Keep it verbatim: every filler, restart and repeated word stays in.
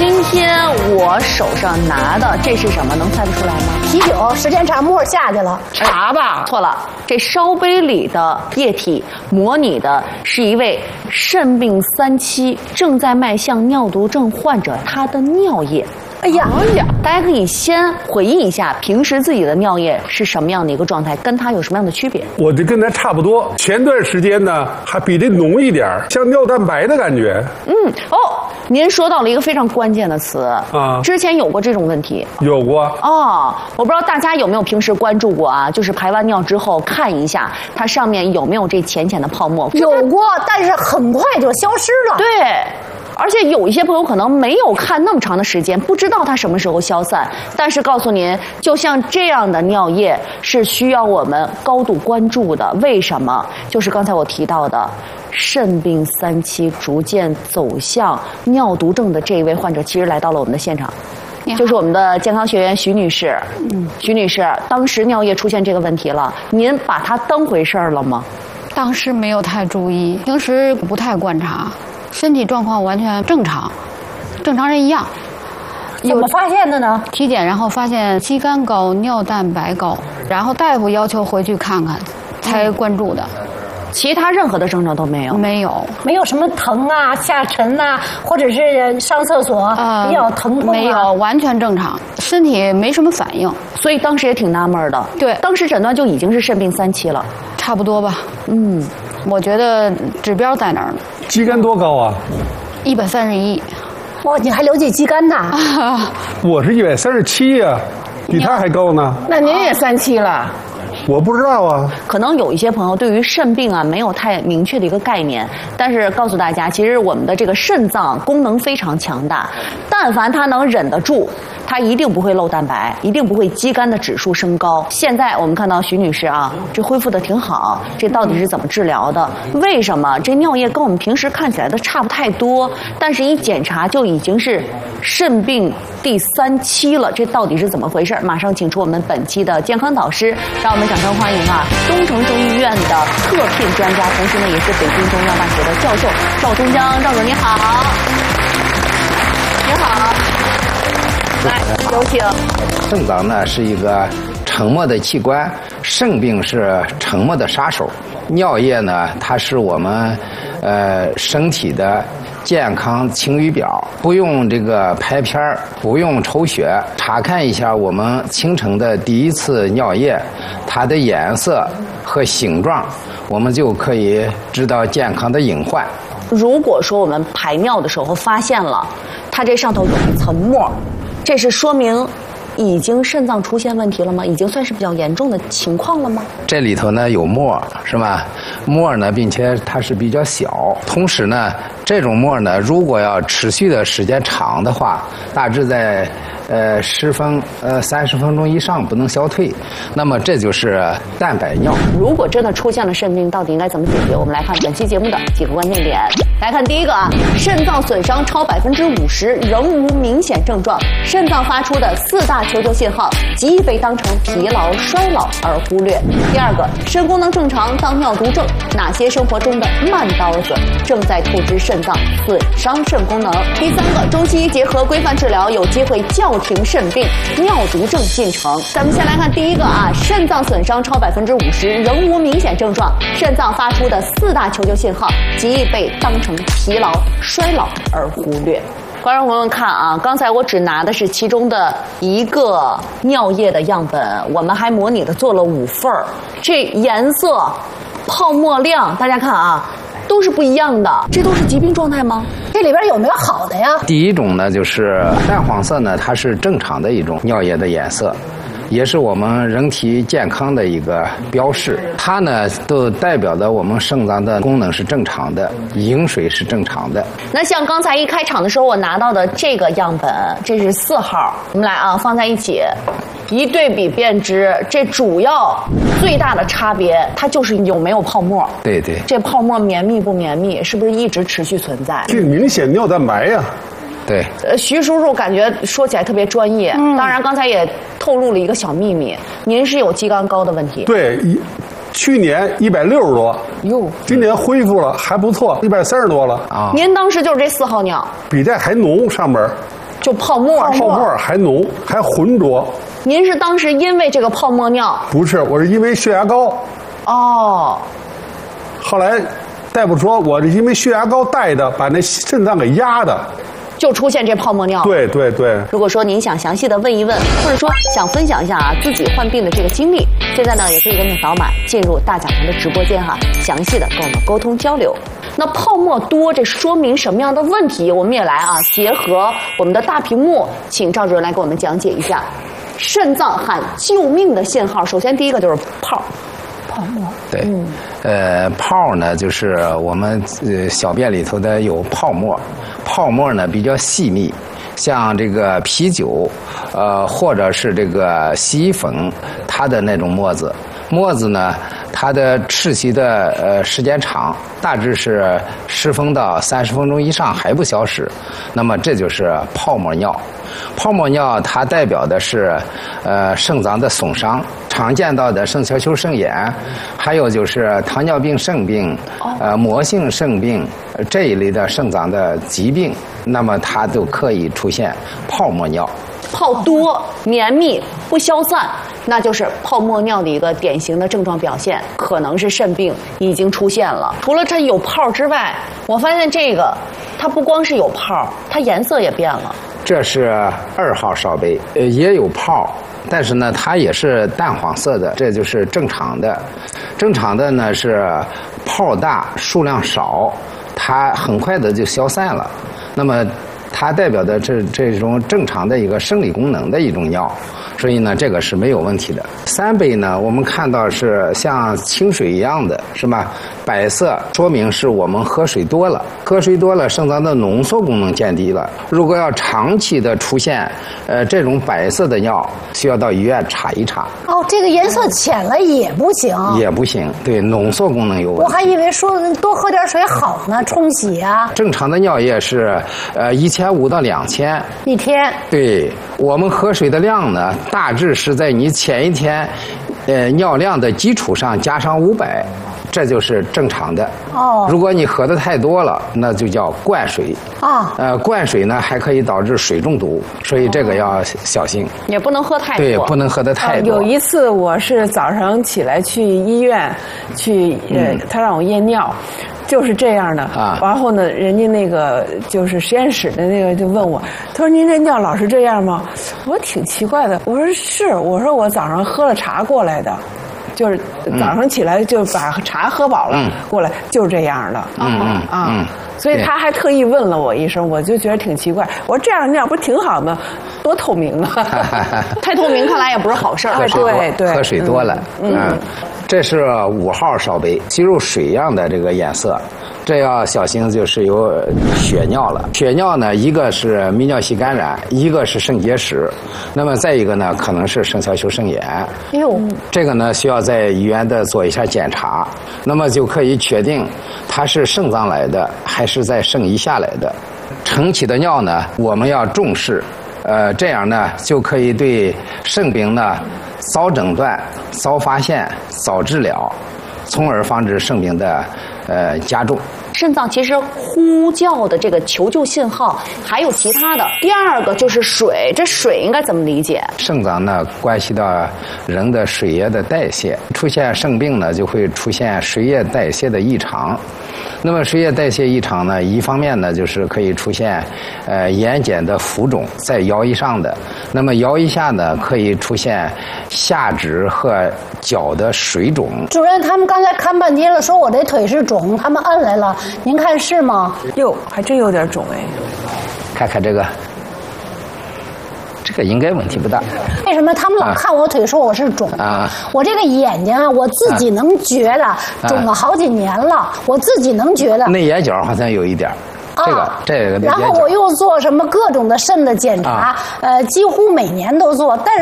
今天我手上拿的这是什么？能猜得出来吗？ 啤酒，时间长沫下去了。 茶吧？错了，这烧杯里的液体模拟的是一位肾病三期、正在迈向尿毒症患者他的尿液。哎呀，哎呀，大家可以先回忆一下，平时自己的尿液是什么样的一个状态，跟它有什么样的区别？ 我这跟它差不多，前段时间呢还比这浓一点，像尿蛋白的感觉。 嗯，哦，您说到了一个非常关键的词啊，之前有过这种问题？ 有过。 哦，我不知道大家有没有平时关注过啊，就是排完尿之后看一下它上面有没有这浅浅的泡沫。 有过，但是很快就消失了。 对。而且有一些朋友可能没有看那么长的时间，不知道它什么时候消散。但是告诉您，就像这样的尿液是需要我们高度关注的。为什么？就是刚才我提到的，肾病三期逐渐走向尿毒症的这一位患者，其实来到了我们的现场，就是我们的健康学员徐女士。嗯，徐女士，当时尿液出现这个问题了，您把它当回事儿了吗？ 当时没有太注意，平时不太观察。身体状况完全正常，正常人一样。 怎么发现的呢？ 体检然后发现肌酐高、尿蛋白高，然后大夫要求回去看看，才关注的。 其他任何的症状都没有， 没有， 没有什么疼啊、下沉啊，或者是上厕所呃比较疼痛啊， 没有，完全正常，身体没什么反应， 所以当时也挺纳闷的。 对， 当时诊断就已经是肾病三期了， 差不多吧。 嗯， 我觉得指标在哪儿呢？ 肌酐多高啊？ 一百三十一。 哇，你还了解肌酐呐？ 我是一百三十七呀，比他还高呢。 那您也三期了？ 我不知道啊。 可能有一些朋友对于肾病啊没有太明确的一个概念，但是告诉大家，其实我们的这个肾脏功能非常强大，但凡它能忍得住，它一定不会漏蛋白，一定不会肌酐的指数升高。现在我们看到徐女士啊，这恢复的挺好，这到底是怎么治疗的？为什么这尿液跟我们平时看起来的差不太多，但是一检查就已经是肾病第三期了？这到底是怎么回事？马上请出我们本期的健康导师，让我们掌声欢迎啊，东城中医院的特聘专家，同时呢也是北京中医药大学的教授赵东江。赵总你好。你好。来，有请。 肾脏呢是一个沉默的器官，肾病是沉默的杀手。尿液呢，它是我们呃身体的健康晴雨表，不用这个拍片儿，不用抽血，查看一下我们形成的第一次尿液，它的颜色和形状，我们就可以知道健康的隐患。 如果说我们排尿的时候发现了它这上头有一层沫，这是说明已经肾脏出现问题了吗？已经算是比较严重的情况了吗？ 这里头呢有沫，是吧？沫呢，并且它是比较小。同时呢，这种沫呢，如果要持续的时间长的话，大致在呃十分呃三十分钟以上不能消退，那么这就是蛋白尿。 如果真的出现了肾病，到底应该怎么解决？我们来看本期节目的几个关键点。来看第一个啊，肾脏损伤超百分之五十仍无明显症状，肾脏发出的四大求救信号极易被当成疲劳、衰老而忽略。第二个，肾功能正常当尿毒症，哪些生活中的慢刀子正在透支肾脏，损伤肾功能？第三个，中西医结合规范治疗，有机会叫停肾病、尿毒症进程。咱们先来看第一个啊，肾脏损伤超百分之五十仍无明显症状，肾脏发出的四大求救信号极易被当成疲劳、衰老而忽略。观众朋友们看啊，刚才我只拿的是其中的一个尿液的样本，我们还模拟的做了五份儿，这颜色、泡沫量，大家看啊，都是不一样的。这都是疾病状态吗？ 这里边有没有好的呀？ 第一种呢，就是淡黄色呢，它是正常的一种尿液的颜色。也是我们人体健康的一个标识，它呢都代表着我们肾脏的功能是正常的，饮水是正常的。 那像刚才一开场的时候我拿到的这个样本，这是四号，我们来啊放在一起，一对比便知，这主要最大的差别，它就是有没有泡沫。 对对， 这泡沫绵密不绵密，是不是一直持续存在？ 这明显尿蛋白呀、啊。 对， 呃，徐叔叔感觉说起来特别专业。嗯，当然刚才也透露了一个小秘密，您是有肌酐高的问题。 对，去年一百六十多，哟，今年恢复了，还不错，一百三十多了啊。 您当时就是这四号尿， 比这还浓上边。 就泡沫， 泡沫还浓，还浑浊。 您是当时因为这个泡沫尿？ 不是，我是因为血压高。 哦。 后来大夫说我是因为血压高带的，把那肾脏给压的。 就出现这泡沫尿。 对对对。 如果说您想详细的问一问，或者说想分享一下啊自己患病的这个经历，现在呢也可以跟着扫码进入大讲堂的直播间哈，详细的跟我们沟通交流。那泡沫多，这说明什么样的问题？我们也来啊，结合我们的大屏幕，请赵主任来给我们讲解一下肾脏喊救命的信号。首先第一个就是泡。泡沫， 对，嗯、呃，泡呢就是我们呃小便里头的有泡沫，泡沫呢比较细密，像这个啤酒，呃，或者是这个洗衣粉，它的那种沫子，沫子呢，它的窒息的呃时间长，大致是十分到三十分钟以上还不消失，那么这就是泡沫尿。泡沫尿它代表的是呃肾脏的损伤，常见到的肾小球肾炎，还有就是糖尿病肾病、呃膜性肾病这一类的肾脏的疾病，那么它都可以出现泡沫尿。 泡多、绵密、不消散，那就是泡沫尿的一个典型的症状表现，可能是肾病已经出现了。除了它有泡之外，我发现这个它不光是有泡，它颜色也变了。 这是二号烧杯，呃，也有泡，但是呢，它也是淡黄色的，这就是正常的。正常的呢是泡大，数量少，它很快的就消散了。那么它代表的这这种正常的一个生理功能的一种尿，所以呢，这个是没有问题的。三杯呢，我们看到是像清水一样的，是吧？白色说明是我们喝水多了，喝水多了，肾脏的浓缩功能降低了。如果要长期的出现，呃，这种白色的尿，需要到医院查一查。 哦，这个颜色浅了也不行， 也不行，对，浓缩功能有问题。 我还以为说多喝点水好呢，冲洗啊。 正常的尿液是，呃，一千五到两千一天。 对，我们喝水的量呢，大致是在你前一天，呃，尿量的基础上加上五百。这就是正常的。 哦， 如果你喝的太多了，那就叫灌水。 啊， 呃，灌水呢还可以导致水中毒，所以这个要小心。 也不能喝太多。 对，不能喝的太多。 有一次我是早上起来去医院，去呃，他让我验尿。就是这样的啊，然后呢，人家那个就是实验室的那个就问我，他说您这尿老是这样吗？我说挺奇怪的，我说是，我说我早上喝了茶过来的。就是早上起来就把茶喝饱了，嗯、过来就是这样的， 嗯嗯啊， 嗯所以他还特意问了我一声，我就觉得挺奇怪。我说这样尿不挺好的，多透明啊！ 太透明看来也不是好事儿。 对对， 喝水多了，嗯，嗯这是五号烧杯，吸入水一样的这个颜色。这要小心，就是有血尿了。血尿呢，一个是泌尿系感染，一个是肾结石，那么再一个呢，可能是肾小球肾炎。 哎呦， 这个呢需要在医院的做一下检查，那么就可以确定它是肾脏来的还是在肾以下来的。晨起的尿呢，我们要重视，呃，这样呢就可以对肾病呢早诊断、早发现、早治疗，从而防止肾病的呃加重。 肾脏其实呼叫的这个求救信号还有其他的。第二个就是水，这水应该怎么理解？ 肾脏呢关系到人的水液的代谢，出现肾病呢就会出现水液代谢的异常。那么水液代谢异常呢，一方面呢就是可以出现呃眼睑的浮肿，在腰以上的；那么腰以下呢可以出现下肢和脚的水肿。 主任，他们刚才看半天了，说我这腿是肿，他们按来了，您看是吗？ 哟，还真有点肿哎。 看看这个。这个应该问题不大。 为什么他们老看我腿说我是肿啊？我这个眼睛啊，我自己能觉得肿了好几年了，我自己能觉得。 内眼角好像有一点。这个、啊、这个。 然后我又做什么各种的肾的检查，啊、呃，几乎每年都做，但